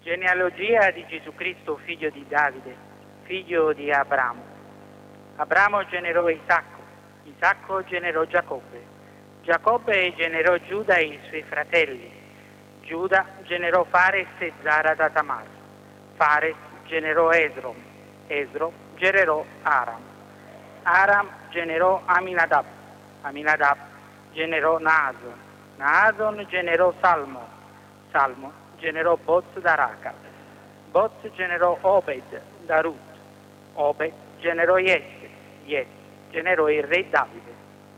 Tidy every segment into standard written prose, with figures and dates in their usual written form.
Genealogia di Gesù Cristo, figlio di Davide, figlio di Abramo. Abramo generò Isacco, Isacco generò Giacobbe, Giacobbe generò Giuda e i suoi fratelli, Giuda generò Fares e Zara da Tamar, Fares generò Esrom, Esrom generò Aram, Aram generò Aminadab, Aminadab generò Naason, Naason generò Salmo, Salmo generò Boz da Raca, Boz generò Obed da Rut, Obed generò Jesse, Jesse generò il re Davide.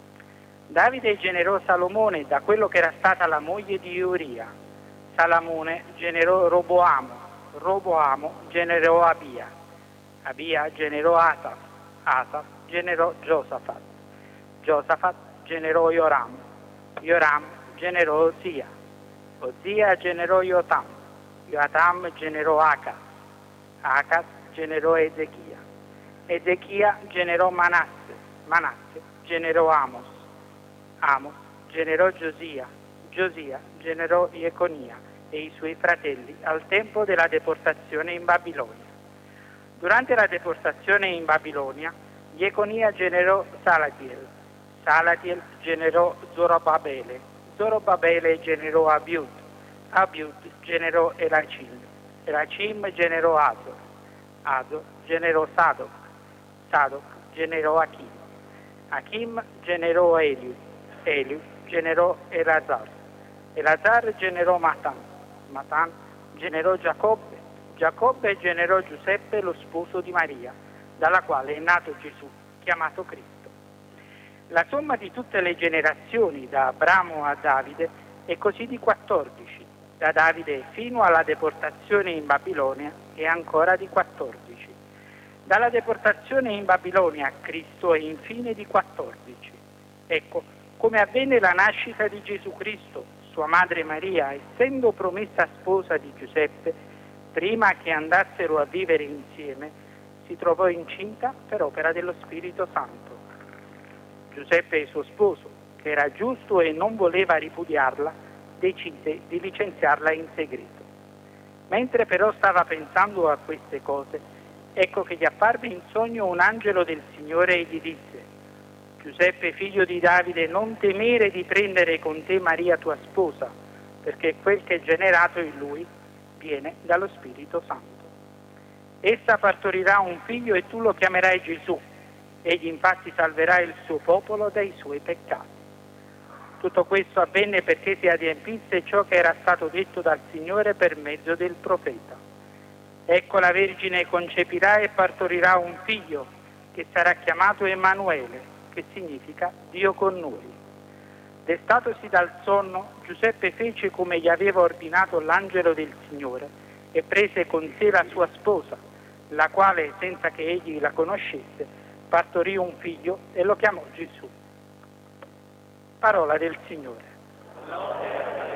Davide generò Salomone da quello che era stata la moglie di Uria, Salomone generò Roboamo, Roboamo generò Abia, Abia generò Asaf, Asaf generò Giosafat, Giosafat generò Joram, Joram generò Osia, Osia generò Jotam, Jotam generò Acaz, Acaz generò Ezechia, Ezechia generò Manasse, Manasse generò Amos, Amos generò Giosia, Giosia generò Jeconia e i suoi fratelli al tempo della deportazione in Babilonia. Durante la deportazione in Babilonia, Jeconia generò Salatiel, Salatiel generò Zorobabele, Zorobabele generò Abiud, Abiud generò Elacim, Elacim generò Azor, Azor generò Sadoc, Sadoc generò Achim, Achim generò Eliud, Eliud generò Elazar, Elazar generò Matan, Matan generò Giacobbe, Giacobbe generò Giuseppe, lo sposo di Maria, dalla quale è nato Gesù, chiamato Cristo. La somma di tutte le generazioni da Abramo a Davide è così di 14, da Davide fino alla deportazione in Babilonia è ancora di 14. Dalla deportazione in Babilonia a Cristo è infine di 14. Ecco, come avvenne la nascita di Gesù Cristo, sua madre Maria, essendo promessa sposa di Giuseppe, prima che andassero a vivere insieme, si trovò incinta per opera dello Spirito Santo. Giuseppe, il suo sposo, che era giusto e non voleva ripudiarla, decise di licenziarla in segreto. Mentre però stava pensando a queste cose, ecco che gli apparve in sogno un angelo del Signore e gli disse: Giuseppe, figlio di Davide, non temere di prendere con te Maria tua sposa, perché quel che è generato in lui viene dallo Spirito Santo. Essa partorirà un figlio e tu lo chiamerai Gesù. Egli infatti salverà il suo popolo dai suoi peccati. Tutto questo avvenne perché si adempisse ciò che era stato detto dal Signore per mezzo del profeta. Ecco, la Vergine concepirà e partorirà un figlio che sarà chiamato Emanuele, che significa Dio con noi. Destatosi dal sonno, Giuseppe fece come gli aveva ordinato l'angelo del Signore e prese con sé la sua sposa, la quale, senza che egli la conoscesse, partorì un figlio e lo chiamò Gesù. Parola del Signore.